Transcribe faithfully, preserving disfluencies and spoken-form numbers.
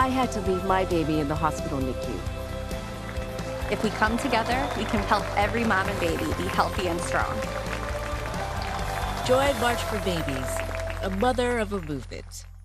I had to leave my baby in the hospital N I C U. If we come together, we can help every mom and baby be healthy and strong. Join March for Babies, a mother of a movement.